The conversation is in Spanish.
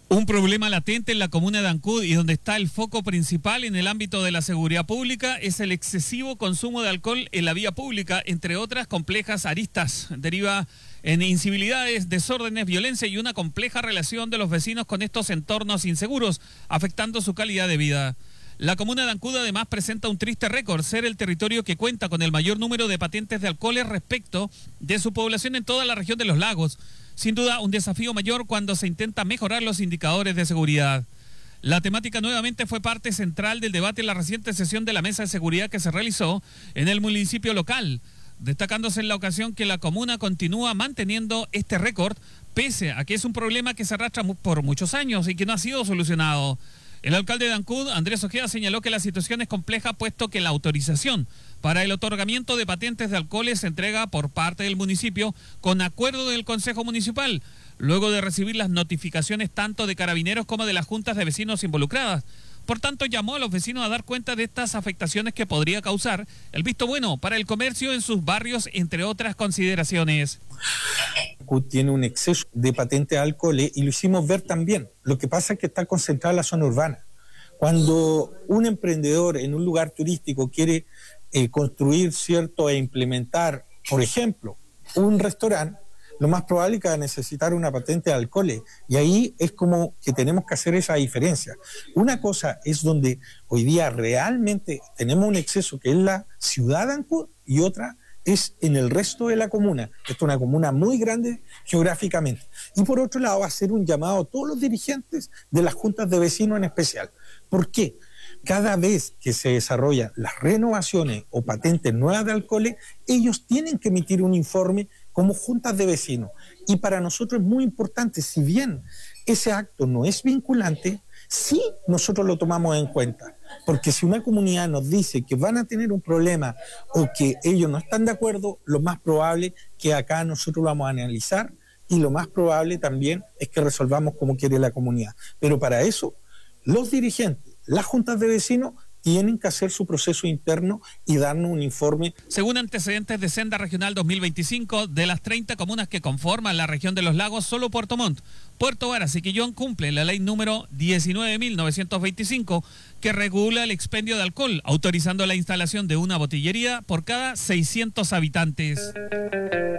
Un problema latente en la comuna de Ancud y donde está el foco principal en el ámbito de la seguridad pública es el excesivo consumo de alcohol en la vía pública, entre otras complejas aristas. Deriva en incivilidades, desórdenes, violencia y una compleja relación de los vecinos con estos entornos inseguros, afectando su calidad de vida. La comuna de Ancud además presenta un triste récord, ser el territorio que cuenta con el mayor número de patentes de alcoholes respecto de su población en toda la región de los lagos. Sin duda, un desafío mayor cuando se intenta mejorar los indicadores de seguridad. La temática nuevamente fue parte central del debate en la reciente sesión de la Mesa de Seguridad que se realizó en el municipio local, destacándose en la ocasión que la comuna continúa manteniendo este récord, pese a que es un problema que se arrastra por muchos años y que no ha sido solucionado. El alcalde de Ancud, Andrés Ojeda, señaló que la situación es compleja puesto que la autorización para el otorgamiento de patentes de alcoholes se entrega por parte del municipio con acuerdo del Consejo Municipal, luego de recibir las notificaciones tanto de carabineros como de las juntas de vecinos involucradas. Por tanto, llamó a los vecinos a dar cuenta de estas afectaciones que podría causar el visto bueno para el comercio en sus barrios, entre otras consideraciones. Tiene un exceso de patentes de alcoholes y lo hicimos ver también. Lo que pasa es que está concentrada en la zona urbana. Cuando un emprendedor en un lugar turístico quiere construir, ¿cierto?, e implementar, por ejemplo, un restaurante, lo más probable es que va a necesitar una patente de alcoholes. Y ahí es como que tenemos que hacer esa diferencia. Una cosa es donde hoy día realmente tenemos un exceso, que es la ciudad de Ancud, y otra es en el resto de la comuna. Esta es una comuna muy grande geográficamente. Y por otro lado, va a hacer un llamado a todos los dirigentes de las juntas de vecinos en especial. ¿Por qué? Cada vez que se desarrollan las renovaciones o patentes nuevas de alcoholes, ellos tienen que emitir un informe como juntas de vecinos. Y para nosotros es muy importante, si bien ese acto no es vinculante, sí nosotros lo tomamos en cuenta. Porque si una comunidad nos dice que van a tener un problema o que ellos no están de acuerdo, lo más probable que acá nosotros lo vamos a analizar y lo más probable también es que resolvamos como quiere la comunidad. Pero para eso, los dirigentes, las juntas de vecinos, tienen que hacer su proceso interno y darnos un informe. Según antecedentes de Senda Regional 2025, de las 30 comunas que conforman la región de los lagos, solo Puerto Montt, Puerto Varas y Quillón cumplen la ley número 19.925 que regula el expendio de alcohol, autorizando la instalación de una botillería por cada 600 habitantes.